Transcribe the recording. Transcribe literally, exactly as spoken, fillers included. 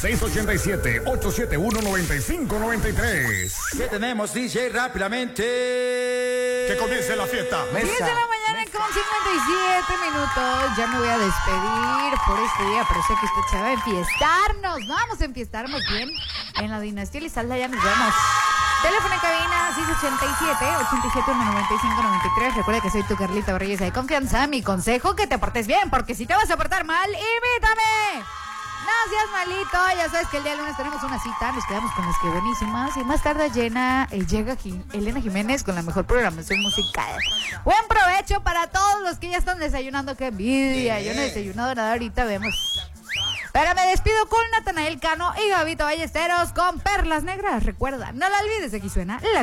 seis ocho siete, ocho siete uno, nueve cinco nueve tres. ¿Qué tenemos, D J? Rápidamente. Que comience la fiesta. diez de la mañana con cincuenta y siete minutos. Ya me voy a despedir por este día, pero sé que usted se va a enfiestarnos. Vamos a enfiestarnos bien en la Dinastía Lizalda. Ya nos vemos. Teléfono en cabina seis ocho siete, ocho siete uno, nueve cinco nueve tres. Recuerda que soy tu Carlita Reyes de confianza. Mi consejo, que te portes bien, porque si te vas a portar mal, invítame. No seas malito, ya sabes que el día lunes tenemos una cita, nos quedamos con las que buenísimas. Y más tarde llena, eh, llega Jim, Elena Jiménez con la mejor programación musical. Buen provecho para todos los que ya están desayunando, qué envidia. Yo no he desayunado nada ahorita, vemos. Pero me despido con Natanael Cano y Gabito Ballesteros con Perlas Negras. Recuerda, no la olvides, aquí suena la